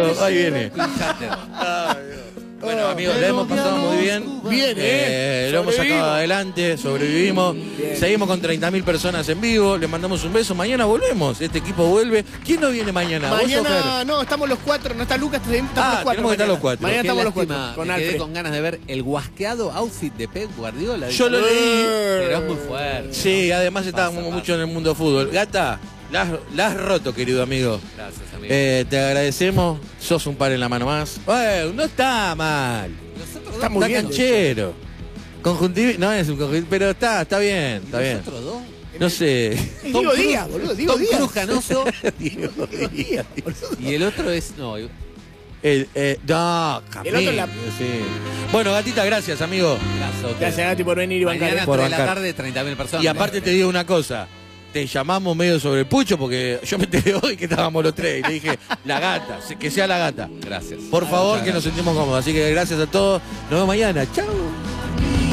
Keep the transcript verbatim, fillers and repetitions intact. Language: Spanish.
Claro, ahí viene. Bueno, amigos, la hemos pasado muy bien. Bien, eh. eh lo hemos sacado adelante, sobrevivimos. Bien. Seguimos con treinta mil personas en vivo. Les mandamos un beso. Mañana volvemos. Este equipo vuelve. ¿Quién no viene mañana? Mañana, no, estamos los cuatro. No está Lucas, estamos ah, los cuatro. Tenemos que estar los cuatro. Mañana estamos los cuatro. Con me quedé con ganas de ver el guasqueado outfit de Pep Guardiola. Yo lo leí. Pero es muy fuerte. Sí, ¿no? Además estábamos mucho en el mundo fútbol. Gata, la has, la has roto, querido amigo. Gracias, amigo. Eh, te agradecemos. Sos un par en la mano más. Bueno, no está mal. Nosotros está dos, muy bien, canchero. Conjuntivi no es un conjuntivo, pero está, está bien, está bien. ¿Nosotros dos? No sé. Diego Díaz, boludo, Diego Díaz. Cruz Canoso. Diego Díaz. Y el otro es, no. El, eh, no, el otro la... sí. Bueno, Gatita, gracias, amigo. Gracias, gracias, Gati, por venir y bancar. Mañana por por la bancar. tarde, treinta mil personas. Y aparte te digo una cosa. Te llamamos medio sobre el pucho porque yo me enteré hoy que estábamos los tres y le dije, la gata, que sea la gata. Gracias. Por favor, Muchas que gracias. nos sentimos cómodos. Así que gracias a todos. Nos vemos mañana. Chao.